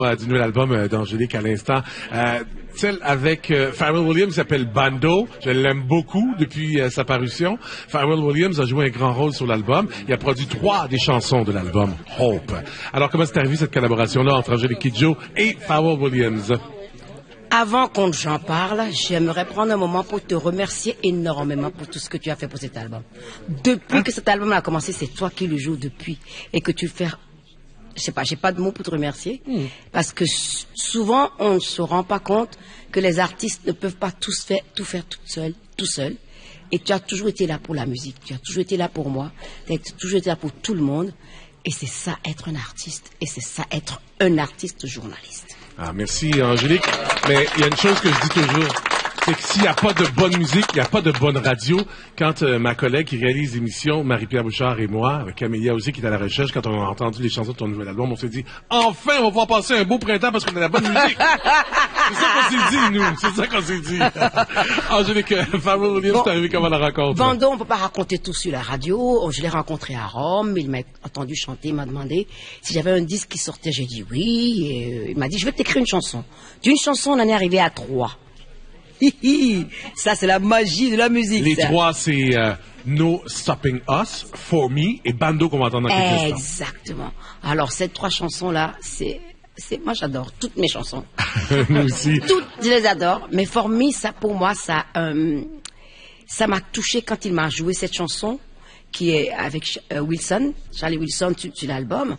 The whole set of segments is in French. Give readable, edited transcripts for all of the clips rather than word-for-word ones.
Du nouvel album d'Angélique à l'instant. Celle avec Pharrell Williams s'appelle Bando. Je l'aime beaucoup depuis sa parution. Pharrell Williams a joué un grand rôle sur l'album. Il a produit 3 des chansons de l'album Hope. Alors, comment c'est arrivé cette collaboration-là entre Angélique Kidjo et Pharrell Williams? Avant qu'on j'en parle, j'aimerais prendre un moment pour te remercier énormément pour tout ce que tu as fait pour cet album. Depuis que cet album a commencé, c'est toi qui le joues depuis. Et que tu le fais... Je sais pas, j'ai pas de mots pour te remercier. Parce que souvent, on ne se rend pas compte que les artistes ne peuvent pas tout faire tout seul. Et tu as toujours été là pour la musique. Tu as toujours été là pour moi. Tu as toujours été là pour tout le monde. Et c'est ça, être un artiste. Et c'est ça, être un artiste journaliste. Ah, merci, Angélique. Mais il y a une chose que je dis toujours. C'est que s'il n'y a pas de bonne musique, il n'y a pas de bonne radio. Quand ma collègue qui réalise l'émission, Marie-Pierre Bouchard et moi, avec Camélia aussi qui est à la recherche, quand on a entendu les chansons de ton nouvel album, on s'est dit, enfin, on va pouvoir passer un beau printemps parce qu'on a la bonne musique. C'est ça qu'on s'est dit, nous. C'est ça qu'on s'est dit. Angélique, Pharrell Williams, t'es arrivé comment la rencontre? Bando, on peut pas raconter tout sur la radio. Je l'ai rencontré à Rome. Il m'a entendu chanter, il m'a demandé si j'avais un disque qui sortait. J'ai dit oui. Et il m'a dit, je vais t'écrire une chanson. D'une chanson, on en est arrivé à 3. Ça, c'est la magie de la musique. Les ça. 3, c'est No Stopping Us, For Me et Bando qu'on va entendre dans quelques instants. Exactement. Alors, ces 3 chansons-là, moi, j'adore toutes mes chansons. Nous aussi. Toutes, je les adore. Mais For Me, ça, pour moi, ça m'a touché quand il m'a joué cette chanson qui est avec Wilson, Charlie Wilson, sur l'album.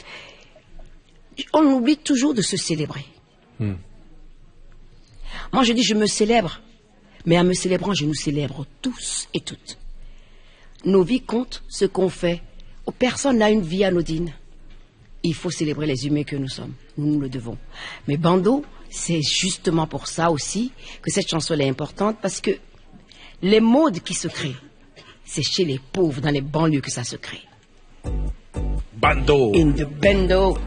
On oublie toujours de se célébrer. Moi, je dis, je me célèbre. Mais en me célébrant, je nous célèbre tous et toutes. Nos vies comptent ce qu'on fait. Personne n'a une vie anodine. Il faut célébrer les humains que nous sommes. Nous le devons. Mais Bando, c'est justement pour ça aussi que cette chanson est importante, parce que les modes qui se créent, c'est chez les pauvres, dans les banlieues que ça se crée. Bando. In the Bando.